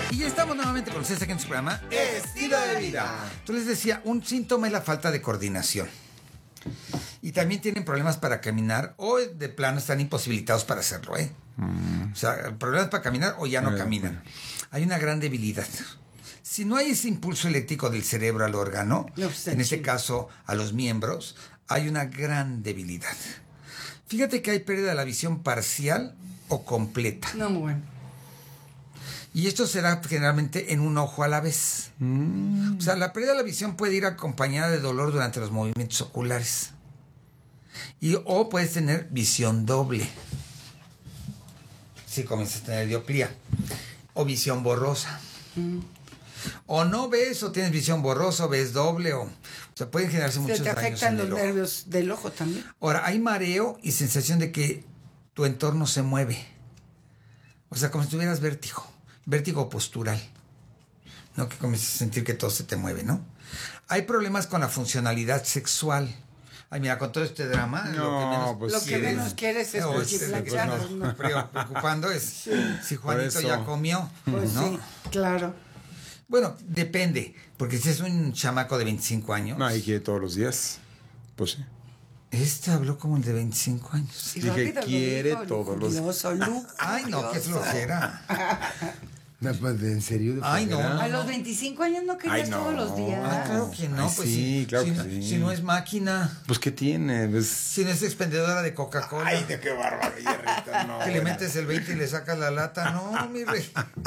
Y ya estamos nuevamente con ustedes aquí en su programa Estilo de Vida. Entonces les decía, un síntoma es la falta de coordinación. Y también tienen problemas para caminar o de plano están imposibilitados para hacerlo, ¿eh? O sea, problemas para caminar o ya no caminan. Hay una gran debilidad. Si no hay ese impulso eléctrico del cerebro al órgano, en este caso a los miembros, hay una gran debilidad. Fíjate que hay pérdida de la visión parcial o completa. No, bueno. Y esto será generalmente en un ojo a la vez. O sea, la pérdida de la visión puede ir acompañada de dolor durante los movimientos oculares. O puedes tener visión doble. Si comienzas a tener dioptría. O visión borrosa. O no ves o tienes visión borrosa o ves doble. O sea, pueden generarse muchos daños en el ojo. Se te afectan los nervios del ojo también. Ahora, hay mareo y sensación de que tu entorno se mueve. O sea, como si tuvieras vértigo. Vértigo postural. ¿No? Que comienzas a sentir que todo se te mueve, ¿no? Hay problemas con la funcionalidad sexual. Ay, mira, con todo este drama, lo que menos quieres es preocupando es si Juanito ya comió, pues ¿no? Sí, claro. Bueno, depende, porque si es un chamaco de 25 años. No, y quiere todos los días, pues sí. Habló como el de 25 años. Y dije, quiere todos los días. Ay, no, qué flojera. ¿En serio? Ay, no. A los 25 años no querías todos los días. Ah, claro que no. Ay, Pues sí, claro que sí. Si no es máquina. Pues, ¿qué tiene? Pues... Si no es expendedora de Coca-Cola. Ay, de qué bárbaro, Jerrita, no. Que le metes el 20 y le sacas la lata. No, mi rey.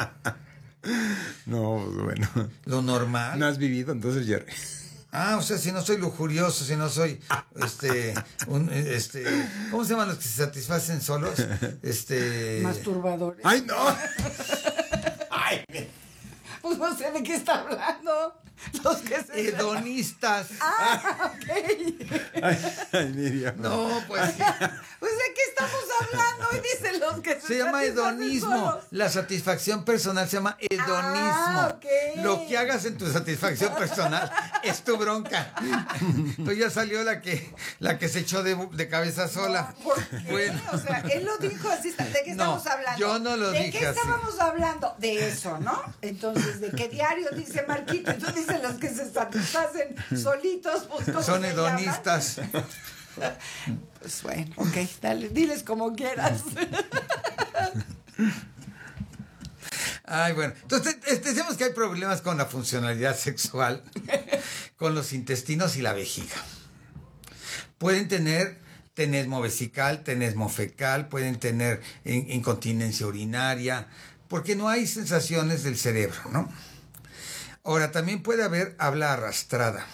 No, bueno. Lo normal. No has vivido, entonces, Jerry. Ah, o sea, si no soy lujurioso, si no soy, ¿cómo se llaman los que se satisfacen solos? Masturbadores. ¡Ay, no! ¡Ay! Pues no sé de qué está hablando. Los que se... Hedonistas. Ok. Ay, Miriam. No, pues sí. Pues de qué estamos hablando y dicen los que Se llama hedonismo. La satisfacción personal se llama hedonismo. Okay. Lo que hagas en tu satisfacción personal es tu bronca. Entonces ya salió la que se echó de cabeza sola. ¿Por qué? Bueno. O sea, él lo dijo así. ¿De qué estamos hablando? Yo no lo dije así. ¿De qué estábamos hablando? De eso, ¿no? Entonces, ¿de qué diario dice Marquito? Entonces dicen los que se satisfacen solitos, pues ¿cómo son se hedonistas. Pues bueno, ok, dale, diles como quieras. Ay, bueno. Entonces, decimos que hay problemas con la funcionalidad sexual, con los intestinos y la vejiga. Pueden tener tenesmo vesical, tenesmo fecal, pueden tener incontinencia urinaria, porque no hay sensaciones del cerebro, ¿no? Ahora, también puede haber habla arrastrada.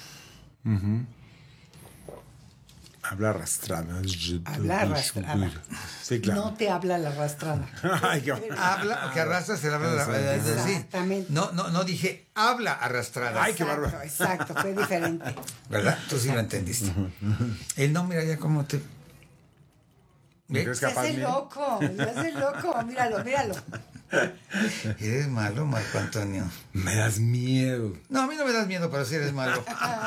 Habla arrastrada. Habla arrastrada. Sí, claro. No te habla la arrastrada. Ay, qué... Habla, que arrastra, se habla. Exactamente. No dije habla arrastrada. Ay, qué bárbaro. Exacto, fue diferente. ¿Verdad? Tú sí lo entendiste. Él no, mira ya cómo te... ¿Ves? Se hace loco, míralo. Eres malo, Marco Antonio. Me das miedo. No, a mí no me das miedo, pero sí eres malo.